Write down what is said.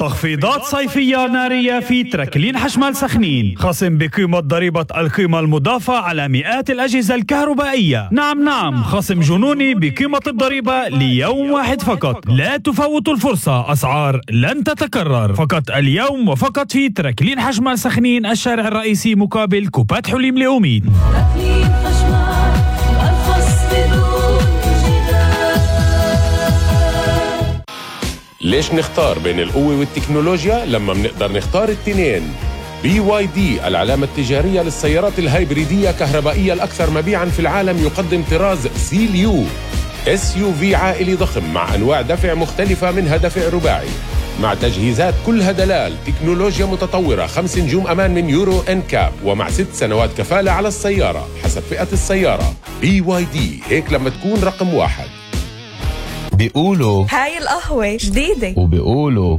تخفيضات صيفية نارية في تركلين حشمال سخنين. خصم بقيمة ضريبة القيمة المضافة على مئات الأجهزة الكهربائية. نعم خصم جنوني بقيمة الضريبة ليوم واحد فقط. لا تفوتوا الفرصة، أسعار لن تتكرر. فقط اليوم وفقط في تركلين حشمال سخنين، الشارع الرئيسي مقابل كوبات حليم لأميد. تركلين حشمال أرخص بدون جدال. ليش نختار بين القوة والتكنولوجيا لما بنقدر نختار التنين؟ BYD العلامة التجارية للسيارات الهايبريدية كهربائية الأكثر مبيعاً في العالم، يقدم طراز CLU SUV عائلي ضخم مع أنواع دفع مختلفة، منها دفع رباعي مع تجهيزات كلها دلال، تكنولوجيا متطورة، 5 نجوم أمان من يورو NCAP، ومع 6 سنوات كفالة على السيارة حسب فئة السيارة. BYD، هيك لما تكون رقم واحد. بيقولوا هاي القهوة جديدة، وبيقولوا